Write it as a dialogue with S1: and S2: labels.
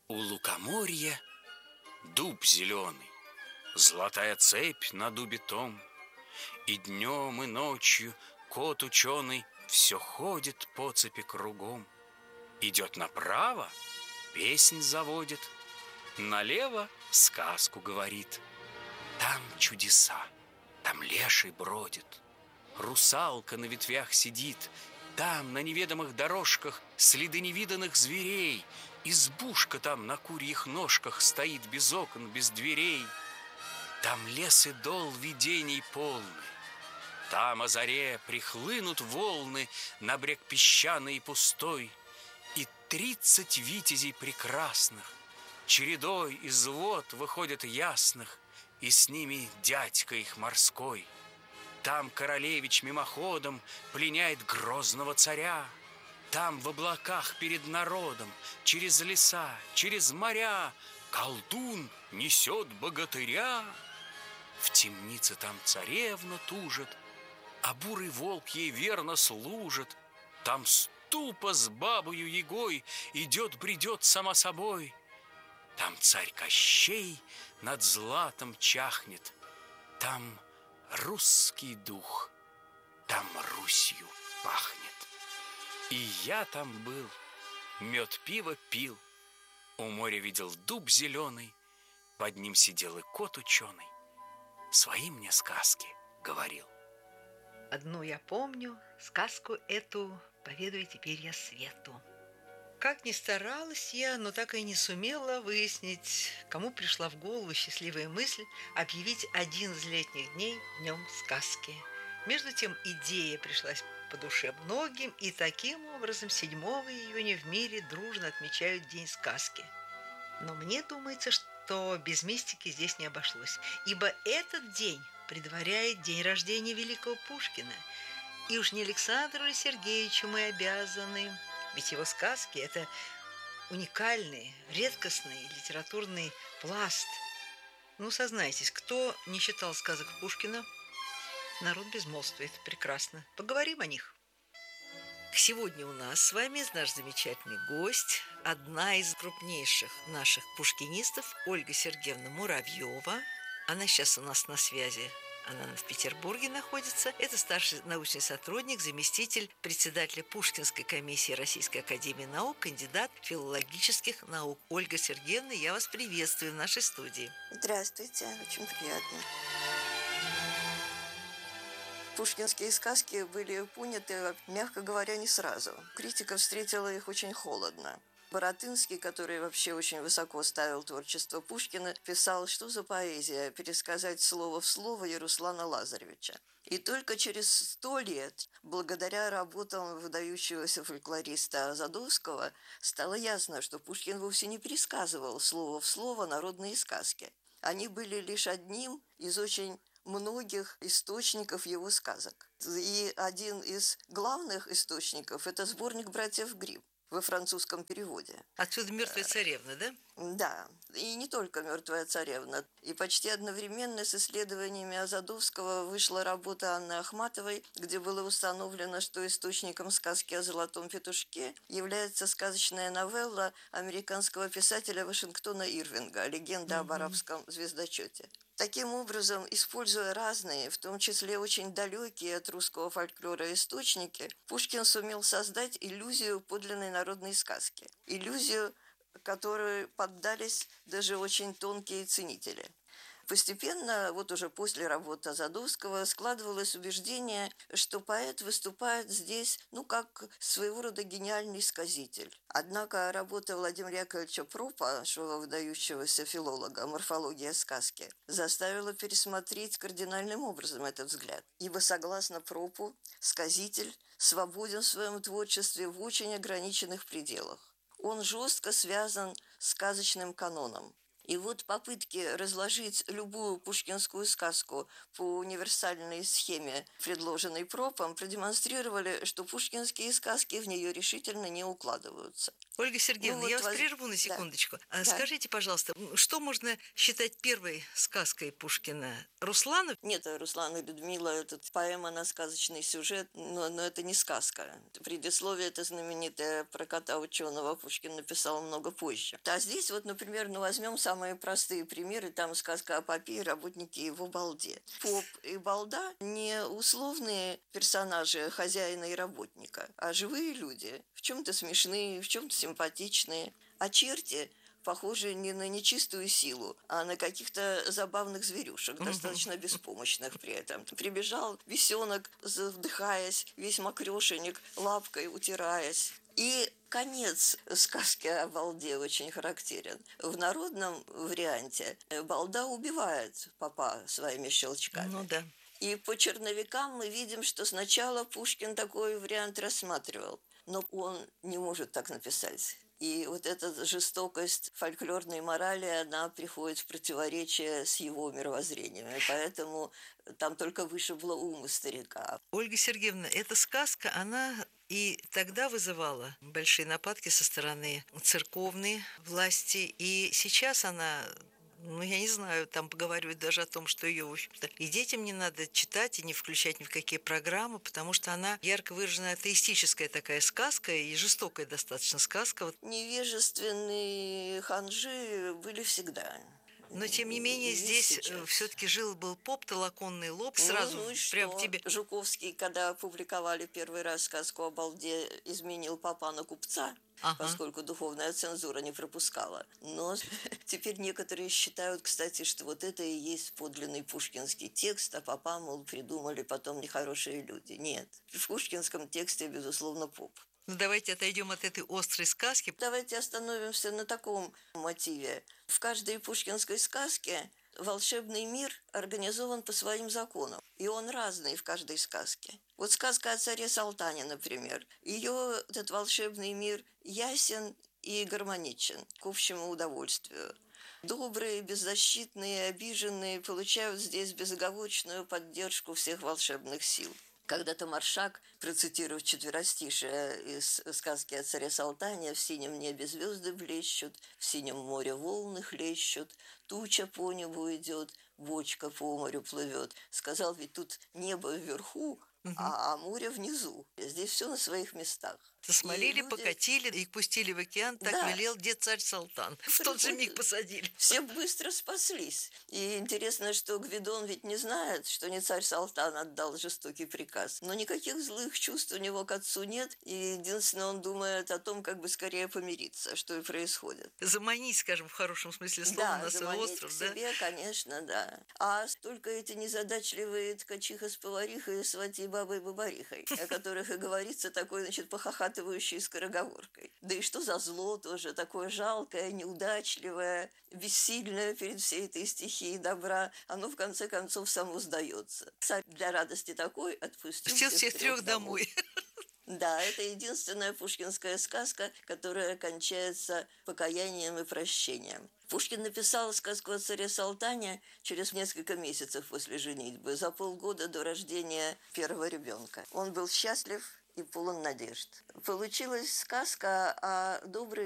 S1: У лукоморья дуб зеленый, золотая цепь на дубе том, и днем, и ночью кот ученый все ходит по цепи кругом. Идет направо, песнь заводит, налево сказку говорит. Там чудеса, там леший бродит, русалка на ветвях сидит, там на неведомых дорожках следы невиданных зверей, избушка там на курьих ножках стоит без окон, без дверей. Там лес и дол видений полны, там о заре прихлынут волны на брег песчаный и пустой, и 30 витязей прекрасных чередой из вод выходят ясных, и с ними дядька их морской. Там королевич мимоходом пленяет грозного царя. Там в облаках перед народом, через леса, через моря, колдун несет богатыря. В темнице там царевна тужит, а бурый волк ей верно служит. Там ступа с бабою Ягой идет-бредет сама собой. Там царь Кощей над златом чахнет, там русский дух, там Русью пахнет. И я там был, мед пиво пил, у моря видел дуб зеленый, под ним сидел и кот ученый, свои мне сказки говорил.
S2: Одну я помню, сказку эту поведаю теперь я свету. Как ни старалась я, но так и не сумела выяснить, кому пришла в голову счастливая мысль объявить один из летних дней днем сказки. Между тем идея пришлась по душе многим, и таким образом 7 июня в мире дружно отмечают День сказки. Но мне думается, что без мистики здесь не обошлось, ибо этот день предваряет день рождения великого Пушкина. И уж не Александру Сергеевичу мы обязаны, ведь его сказки – это уникальный, редкостный литературный пласт. Ну, сознайтесь, кто не читал сказок Пушкина? Народ безмолвствует. Прекрасно. Поговорим о них. Сегодня у нас с вами наш замечательный гость, одна из крупнейших наших пушкинистов, Ольга Сергеевна Муравьева. Она сейчас у нас на связи. Она в Петербурге находится. Это старший научный сотрудник, заместитель председателя Пушкинской комиссии Российской академии наук, кандидат филологических наук. Ольга Сергеевна, я вас приветствую в нашей студии.
S3: Здравствуйте, очень приятно. Пушкинские сказки были поняты, мягко говоря, не сразу. Критика встретила их очень холодно. Баратынский, который вообще очень высоко ставил творчество Пушкина, писал, что за поэзия пересказать слово в слово Яруслана Лазаревича. И только через 100 лет, благодаря работам выдающегося фольклориста Задовского, стало ясно, что Пушкин вовсе не пересказывал слово в слово народные сказки. Они были лишь одним из очень многих источников его сказок. И один из главных источников – это сборник «Братьев Гримм» во французском переводе.
S2: Отсюда «Мертвая царевна», да?
S3: Да, и не только «Мертвая царевна». И почти одновременно с исследованиями Азадовского вышла работа Анны Ахматовой, где было установлено, что источником сказки о золотом петушке является сказочная новелла американского писателя Вашингтона Ирвинга «Легенда об арабском звездочете». Таким образом, используя разные, в том числе очень далекие от русского фольклора источники, Пушкин сумел создать иллюзию подлинной народной сказки. Иллюзию, которой поддались даже очень тонкие ценители. Постепенно, вот уже после работы Задовского, складывалось убеждение, что поэт выступает здесь, как своего рода гениальный сказитель. Однако работа Владимира Яковлевича Пропа, нашего выдающегося филолога, «Морфология сказки», заставила пересмотреть кардинальным образом этот взгляд. Ибо, согласно Пропу, сказитель свободен в своем творчестве в очень ограниченных пределах. Он жестко связан с сказочным каноном. И вот попытки разложить любую пушкинскую сказку по универсальной схеме, предложенной Пропом, продемонстрировали, что пушкинские сказки в нее решительно не укладываются.
S2: Ольга Сергеевна,
S3: Ну
S2: я
S3: вот
S2: вас прерву на
S3: да,
S2: секундочку.
S3: да.
S2: Скажите, пожалуйста, что можно считать первой сказкой Пушкина? Руслана?
S3: Нет, Руслан и Людмила, это поэма на сказочный сюжет, но это не сказка. Предисловие это знаменитое про кота ученого Пушкин написал много позже. А здесь вот, например, возьмем самые простые примеры. Там сказка о попе и работнике его балде. Поп и балда не условные персонажи хозяина и работника, а живые люди. В чем-то смешные, в чем-то симпатичные. А черти похожи не на нечистую силу, а на каких-то забавных зверюшек, достаточно беспомощных при этом. Прибежал бесенок, вдыхаясь, весь мокрешенек, лапкой утираясь. И конец сказки о балде очень характерен. В народном варианте балда убивает попа своими щелчками.
S2: Ну да.
S3: И по черновикам мы видим, что сначала Пушкин такой вариант рассматривал, но он не может так написать. И вот эта жестокость фольклорной морали, она приходит в противоречие с его мировоззрением. И поэтому там только вышибло ум старика.
S2: Ольга Сергеевна, эта сказка, она и тогда вызывала большие нападки со стороны церковной власти, и сейчас она... Ну, я не знаю, там поговаривают даже о том, что ее, в общем-то, и детям не надо читать, и не включать ни в какие программы, потому что она ярко выраженная атеистическая такая сказка и жестокая достаточно сказка.
S3: Невежественные ханжи были всегда.
S2: Но, тем не менее, здесь все-таки жил-был поп, толоконный лоб, сразу
S3: ну и
S2: прям
S3: что?
S2: тебе...
S3: Жуковский, когда опубликовали первый раз сказку о балде, изменил попа на купца, поскольку духовная цензура не пропускала. Но теперь некоторые считают, кстати, что вот это и есть подлинный пушкинский текст, а попа, мол, придумали потом нехорошие люди. Нет, в пушкинском тексте, безусловно, поп.
S2: Ну, давайте отойдем от этой острой сказки.
S3: Давайте остановимся на таком мотиве. В каждой пушкинской сказке волшебный мир организован по своим законам, и он разный в каждой сказке. Вот сказка о царе Салтане, например. Ее этот волшебный мир ясен и гармоничен к общему удовольствию. Добрые, беззащитные, обиженные получают здесь безоговорочную поддержку всех волшебных сил. Когда-то Маршак, процитировав четверостишее из сказки о царе Салтане: «В синем небе звезды блещут, в синем море волны хлещут, туча по небу идет, бочка по морю плывет». Сказал, ведь тут небо вверху, а море внизу. Здесь все на своих местах.
S2: Засмолили, люди... покатили и пустили в океан, так велел дед царь Салтан. В тот же миг посадили.
S3: Все быстро спаслись. И интересно, что Гвидон ведь не знает, что не царь Салтан отдал жестокий приказ. Но никаких злых чувств у него к отцу нет. И единственное, он думает о том, как бы скорее помириться, что и происходит.
S2: Заманить, скажем, в хорошем смысле слова, на свой остров,
S3: к себе, конечно, да. А только эти незадачливые ткачиха с поварихой и свати бабой бабарихой, о которых и говорится такой, значит, похохатывающей скороговоркой. Да и что за зло тоже, такое жалкое, неудачливое, бессильное перед всей этой стихией добра, оно в конце концов само сдается. Царь для радости такой отпустил всех трех домой. Да, это единственная пушкинская сказка, которая кончается покаянием и прощением. Пушкин написал сказку о царе Салтане через несколько месяцев после женитьбы, за полгода до рождения первого ребенка. Он был счастлив и полон надежд. Получилась сказка о доброй